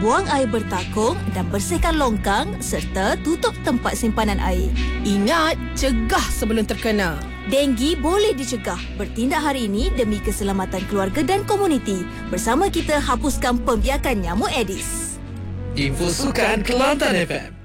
buang air bertakung dan bersihkan longkang serta tutup tempat simpanan air. Ingat, cegah sebelum terkena. Denggi boleh dicegah. Bertindak hari ini demi keselamatan keluarga dan komuniti. Bersama kita hapuskan pembiakan nyamuk Aedes. Info Sukan Kelantan FM.